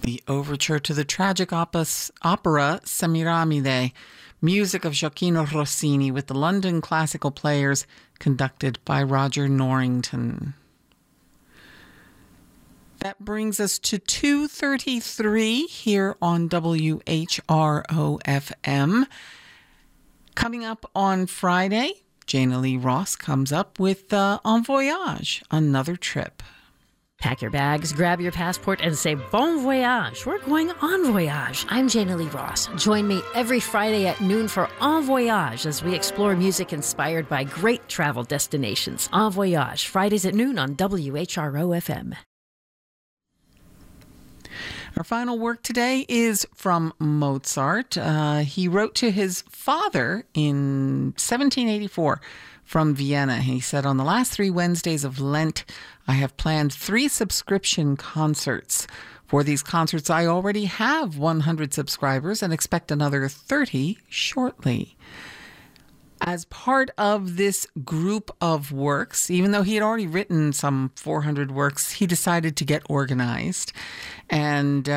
The overture to the tragic opera Semiramide, music of Gioacchino Rossini with the London Classical Players, conducted by Roger Norrington. That brings us to 2:33 here on WHRO-FM. Coming up on Friday, Jana Lee Ross comes up with En Voyage, another trip. Pack your bags, grab your passport, and say bon voyage. We're going en voyage. I'm Jana Lee Ross. Join me every Friday at noon for En Voyage as we explore music inspired by great travel destinations. En Voyage, Fridays at noon on WHRO-FM. Our final work today is from Mozart. He wrote to his father in 1784 from Vienna. He said, "On the last 3 Wednesdays of Lent, I have planned 3 subscription concerts. For these concerts, I already have 100 subscribers and expect another 30 shortly." As part of this group of works, even though he had already written some 400 works, he decided to get organized. And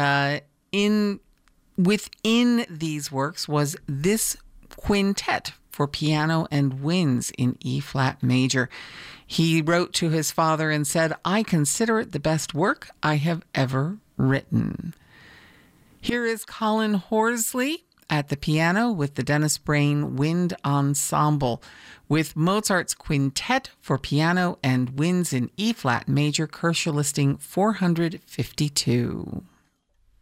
within these works was this quintet for piano and winds in E-flat major. He wrote to his father and said, "I consider it the best work I have ever written." Here is Colin Horsley at the piano with the Dennis Brain Wind Ensemble with Mozart's Quintet for Piano and Winds in E-flat major, Kircher listing 452.